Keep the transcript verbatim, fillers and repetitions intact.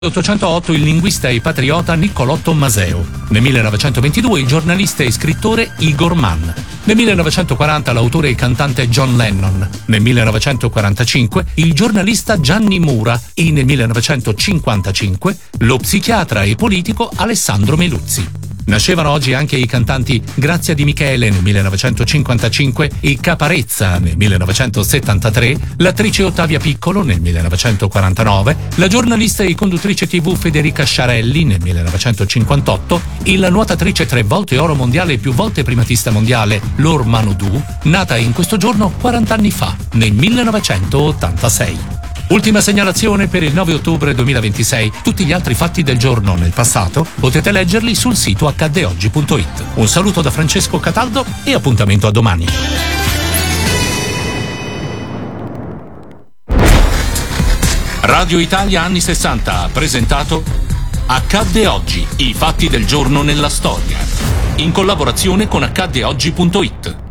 ottocentotto il linguista e patriota Niccolò Tommaseo. Nel millenovecentoventidue il giornalista e scrittore Igor Mann. Nel millenovecentoquaranta l'autore e cantante John Lennon. Nel millenovecentoquarantacinque il giornalista Gianni Mura e nel millenovecentocinquantacinque lo psichiatra e politico Alessandro Meluzzi. Nascevano oggi anche i cantanti Grazia Di Michele nel millenovecentocinquantacinque e Caparezza nel millenovecentosettantatré, l'attrice Ottavia Piccolo nel millenovecentoquarantanove, la giornalista e conduttrice tivù Federica Sciarelli nel millenovecentocinquantotto e la nuotatrice tre volte oro mondiale e più volte primatista mondiale Laure Manodou, nata in questo giorno quaranta anni fa, nel millenovecentottantasei. Ultima segnalazione per il nove ottobre duemilaventisei. Tutti gli altri fatti del giorno nel passato potete leggerli sul sito accade oggi punto it. Un saluto da Francesco Cataldo e appuntamento a domani. Radio Italia anni sessanta ha presentato Accadde oggi, i fatti del giorno nella storia. In collaborazione con accade oggi punto it.